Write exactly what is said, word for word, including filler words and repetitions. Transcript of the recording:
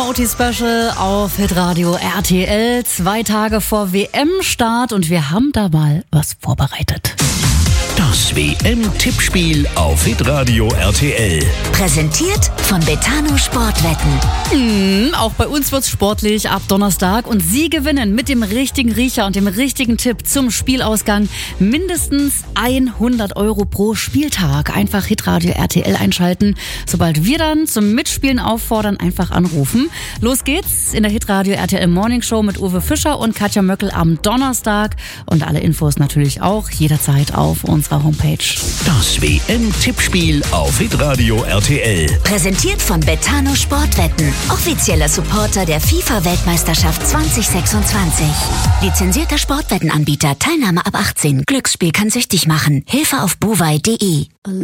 Multi-Special auf Hitradio R T L. Zwei Tage vor W M-Start und wir haben da mal was vorbereitet. Das W M-Tippspiel auf Hitradio R T L. Präsentiert von Betano Sportwetten. Mhm, auch bei uns wird's sportlich ab Donnerstag und Sie gewinnen mit dem richtigen Riecher und dem richtigen Tipp zum Spielausgang mindestens hundert Euro pro Spieltag. Einfach Hitradio R T L einschalten. Sobald wir dann zum Mitspielen auffordern, einfach anrufen. Los geht's in der Hitradio R T L Morning Show mit Uwe Fischer und Katja Möckel am Donnerstag. Und alle Infos natürlich auch jederzeit auf unserer Homepage. Das W M-Tippspiel auf Hitradio R T L. Präsentiert von Betano Sportwetten. Offizieller Supporter der FIFA-Weltmeisterschaft zwanzig sechsundzwanzig. Lizenzierter Sportwettenanbieter. Teilnahme ab achtzehn. Glücksspiel kann süchtig machen. Hilfe auf buwei punkt de.